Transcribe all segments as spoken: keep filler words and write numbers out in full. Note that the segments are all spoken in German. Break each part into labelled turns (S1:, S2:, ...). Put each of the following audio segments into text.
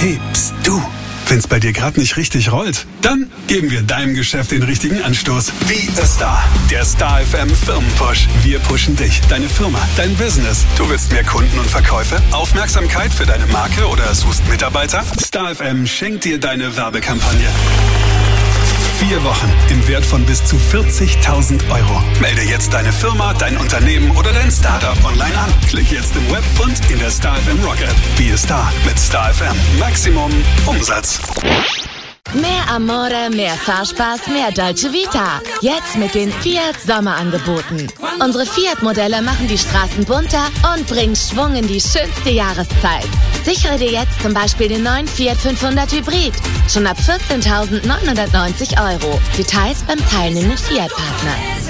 S1: Hey, pst, du. Wenn's bei dir gerade nicht richtig rollt, dann geben wir deinem Geschäft den richtigen Anstoß. Be a Star. Der Star F M Firmenpush. Wir pushen dich, deine Firma, dein Business. Du willst mehr Kunden und Verkäufe, Aufmerksamkeit für deine Marke oder suchst Mitarbeiter? Star F M schenkt dir deine Werbekampagne. Vier Wochen im Wert von bis zu vierzigtausend Euro. Melde jetzt deine Firma, dein Unternehmen oder dein Startup online an. Klick jetzt im Web und in der Star F M Rock App. Be a Star mit Star F M. Maximum Umsatz.
S2: Mehr Amore, mehr Fahrspaß, mehr Dolce Vita. Jetzt mit den Fiat Sommerangeboten. Unsere Fiat-Modelle machen die Straßen bunter und bringen Schwung in die schönste Jahreszeit. Sichere dir jetzt zum Beispiel den neuen Fiat fünfhundert Hybrid. Schon ab vierzehntausendneunhundertneunzig Euro. Details beim teilnehmenden Fiat-Partner.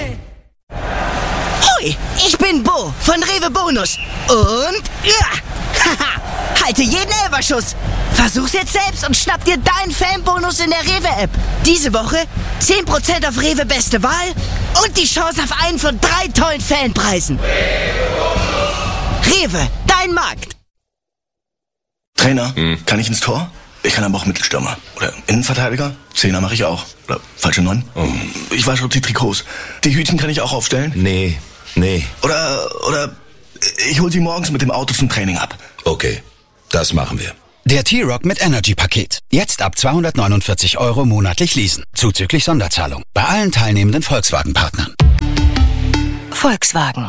S3: Hoi, ich bin Bo von Rewe Bonus. Und ja, haha, halte jeden Elferschuss. Versuch's jetzt selbst und schnapp dir deinen Fanbonus in der Rewe-App. Diese Woche zehn Prozent auf Rewe Beste Wahl und die Chance auf einen von drei tollen Fanpreisen. Rewe, dein Markt.
S4: Trainer, hm. kann ich ins Tor? Ich kann aber auch Mittelstürmer. Oder Innenverteidiger? Zehner mache ich auch. Oder falsche Neun? Oh. Ich wasche die Trikots. Die Hütchen kann ich auch aufstellen?
S5: Nee, nee.
S4: Oder, oder ich hol sie morgens mit dem Auto zum Training ab.
S5: Okay, das machen wir.
S6: Der T-Rock mit Energy-Paket. Jetzt ab zweihundertneunundvierzig Euro monatlich leasen. Zuzüglich Sonderzahlung. Bei allen teilnehmenden Volkswagen-Partnern.
S2: Volkswagen.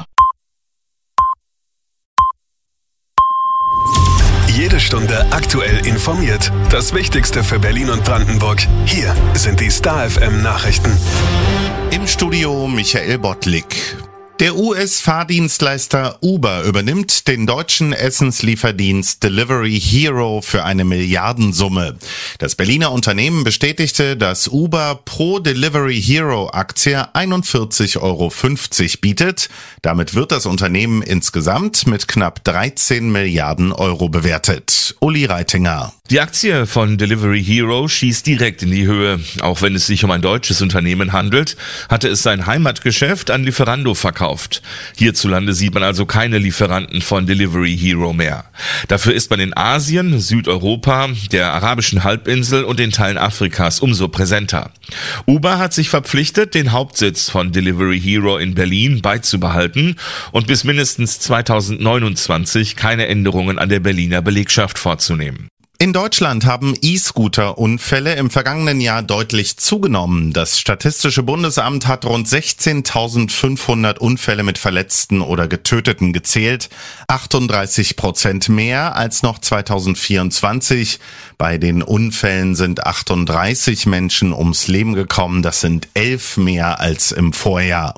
S1: Jede Stunde aktuell informiert. Das Wichtigste für Berlin und Brandenburg. Hier sind die Star F M Nachrichten.
S7: Im Studio Michael Bottlik. Der U S-Fahrdienstleister Uber übernimmt den deutschen Essenslieferdienst Delivery Hero für eine Milliardensumme. Das Berliner Unternehmen bestätigte, dass Uber pro Delivery Hero Aktie einundvierzig Euro fünfzig bietet. Damit wird das Unternehmen insgesamt mit knapp dreizehn Milliarden Euro bewertet. Uli Reitinger.
S8: Die Aktie von Delivery Hero schießt direkt in die Höhe. Auch wenn es sich um ein deutsches Unternehmen handelt, hatte es sein Heimatgeschäft an Lieferando verkauft. Hierzulande sieht man also keine Lieferanten von Delivery Hero mehr. Dafür ist man in Asien, Südeuropa, der arabischen Halbinsel und den Teilen Afrikas umso präsenter. Uber hat sich verpflichtet, den Hauptsitz von Delivery Hero in Berlin beizubehalten und bis mindestens zweitausendneunundzwanzig keine Änderungen an der Berliner Belegschaft vorzunehmen.
S7: In Deutschland haben E-Scooter-Unfälle im vergangenen Jahr deutlich zugenommen. Das Statistische Bundesamt hat rund sechzehntausendfünfhundert Unfälle mit Verletzten oder Getöteten gezählt. achtunddreißig Prozent mehr als noch zweitausendvierundzwanzig. Bei den Unfällen sind achtunddreißig Menschen ums Leben gekommen. Das sind elf mehr als im Vorjahr.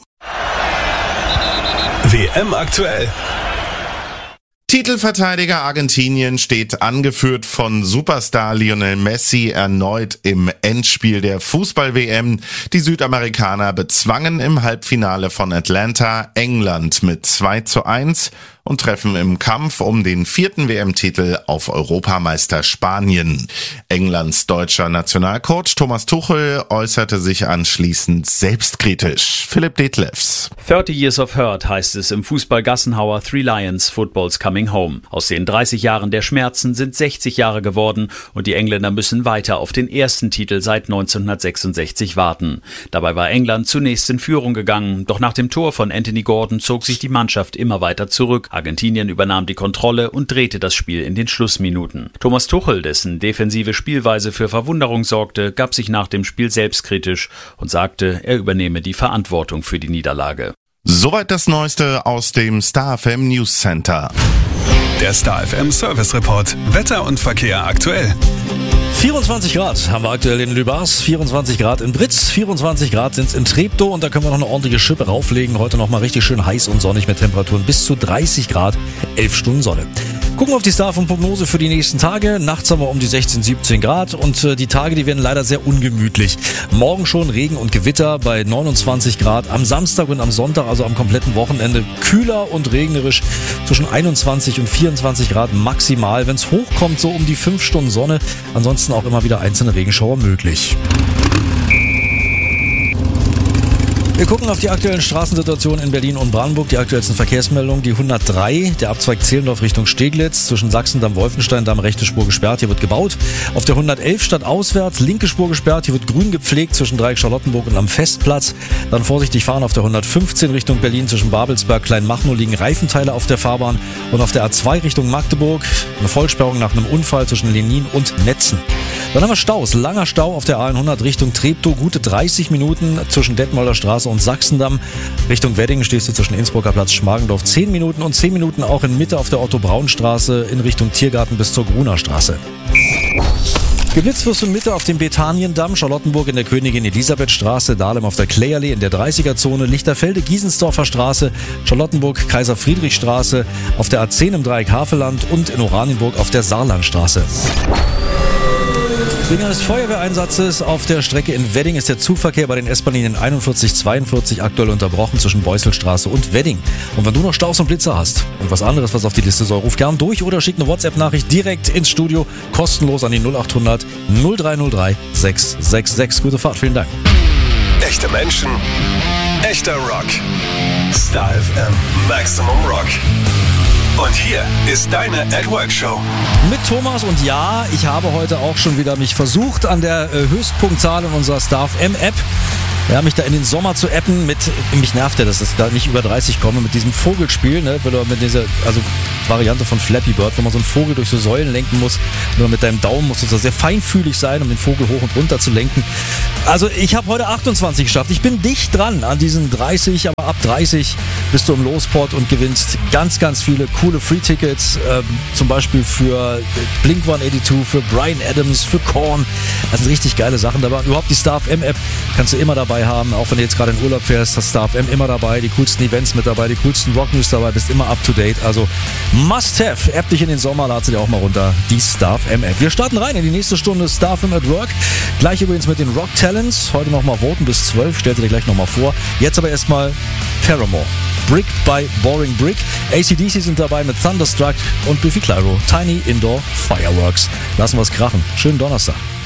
S1: W M aktuell.
S7: Titelverteidiger Argentinien steht angeführt von Superstar Lionel Messi erneut im Endspiel der Fußball-W M. Die Südamerikaner bezwangen im Halbfinale von Atlanta England mit zwei zu eins und treffen im Kampf um den vierten W M-Titel auf Europameister Spanien. Englands deutscher Nationalcoach Thomas Tuchel äußerte sich anschließend selbstkritisch. Philipp Detlefs.
S9: thirty years of hurt heißt es im Fußball-Gassenhauer Three Lions Football's Coming Home. Aus den dreißig Jahren der Schmerzen sind sechzig Jahre geworden und die Engländer müssen weiter auf den ersten Titel seit neunzehnhundertsechsundsechzig warten. Dabei war England zunächst in Führung gegangen, doch nach dem Tor von Anthony Gordon zog sich die Mannschaft immer weiter zurück. Argentinien übernahm die Kontrolle und drehte das Spiel in den Schlussminuten. Thomas Tuchel, dessen defensive Spielweise für Verwunderung sorgte, gab sich nach dem Spiel selbstkritisch und sagte, er übernehme die Verantwortung für die Niederlage.
S7: Soweit das Neueste aus dem Star F M News Center.
S1: Der Star F M Service Report. Wetter und Verkehr aktuell.
S10: vierundzwanzig Grad haben wir aktuell in Lübars, vierundzwanzig Grad in Britz, vierundzwanzig Grad sind es in Treptow und da können wir noch eine ordentliche Schippe rauflegen. Heute noch mal richtig schön heiß und sonnig mit Temperaturen bis zu dreißig Grad, elf Stunden Sonne. Gucken wir auf die Star F M Prognose für die nächsten Tage. Nachts haben wir um die sechzehn, siebzehn Grad und äh, die Tage, die werden leider sehr ungemütlich. Morgen schon Regen und Gewitter bei neunundzwanzig Grad. Am Samstag und am Sonntag, also am kompletten Wochenende, kühler und regnerisch zwischen einundzwanzig und vierundzwanzig Grad maximal. Wenn es hochkommt, so um die fünf Stunden Sonne. Ansonsten auch immer wieder einzelne Regenschauer möglich. Wir gucken auf die aktuellen Straßensituationen in Berlin und Brandenburg. Die aktuellsten Verkehrsmeldungen. Die hundertdrei, der Abzweig Zehlendorf Richtung Steglitz. Zwischen Sachsendamm, Wolfensteindamm, rechte Spur gesperrt. Hier wird gebaut. Auf der hundertelf stadtauswärts, linke Spur gesperrt. Hier wird grün gepflegt zwischen Dreieck Charlottenburg und am Festplatz. Dann vorsichtig fahren auf der hundertfünfzehn Richtung Berlin. Zwischen Babelsberg, Kleinmachnow liegen Reifenteile auf der Fahrbahn. Und auf der A zwei Richtung Magdeburg eine Vollsperrung nach einem Unfall zwischen Lenin und Netzen. Dann haben wir Staus. Langer Stau auf der A hundert Richtung Treptow. Gute dreißig Minuten zwischen Detmolder Straße und Sachsendamm. Richtung Wedding stehst du zwischen Innsbrucker Platz, Schmargendorf zehn Minuten und zehn Minuten auch in Mitte auf der Otto-Braun-Straße in Richtung Tiergarten bis zur Gruner Straße. Geblitzt wirst du in Mitte auf dem Bethaniendamm, Charlottenburg in der Königin-Elisabeth-Straße, Dahlem auf der Klayallee in der dreißiger-Zone, Lichterfelde, Giesensdorfer Straße, Charlottenburg, Kaiser-Friedrich-Straße, auf der A zehn im Dreieck Havelland und in Oranienburg auf der Saarlandstraße. Wegen eines Feuerwehreinsatzes auf der Strecke in Wedding ist der Zugverkehr bei den S-Bahnlinien einundvierzig, zweiundvierzig aktuell unterbrochen zwischen Beuselstraße und Wedding. Und wenn du noch Staus und Blitzer hast und was anderes, was auf die Liste soll, ruf gern durch oder schick eine WhatsApp-Nachricht direkt ins Studio, kostenlos an die null acht hundert null drei null drei sechs sechs sechs. Gute Fahrt, vielen Dank.
S1: Echte Menschen, echter Rock. Star F M Maximum Rock. Und hier ist deine At Work Show.
S10: Mit Thomas und ja, ich habe heute auch schon wieder mich versucht an der äh, Höchstpunktzahl in unserer Star F M App. Ja, mich da in den Sommer zu appen mit, mich nervt ja, dass es da nicht über dreißig komme, mit diesem Vogelspiel, ne, weil du mit dieser, also Variante von Flappy Bird, wo man so einen Vogel durch so Säulen lenken muss, nur mit deinem Daumen musst du so sehr feinfühlig sein, um den Vogel hoch und runter zu lenken. Also ich habe heute achtundzwanzig geschafft, ich bin dicht dran an diesen dreißig, aber ab dreißig bist du im Lospot und gewinnst ganz, ganz viele coole Free-Tickets, ähm, zum Beispiel für Blink one eighty-two, für Bryan Adams, für Korn. Das sind richtig geile Sachen dabei. Und überhaupt die Star F M App kannst du immer dabei haben, auch wenn du jetzt gerade in Urlaub fährst, hast Star F M immer dabei, die coolsten Events mit dabei, die coolsten Rock News dabei, bist immer up to date, also must have, App dich in den Sommer, lad sie dir auch mal runter, die Star F M App. Wir starten rein in die nächste Stunde Star F M at Work, gleich übrigens mit den Rock Talents, heute nochmal voten bis zwölf, stellt ihr dir gleich nochmal vor, jetzt aber erstmal Paramore, Brick by Boring Brick, A C D C sind dabei mit Thunderstruck und Biffy Clyro, Tiny Indoor Fireworks. Lassen wir es krachen, schönen Donnerstag.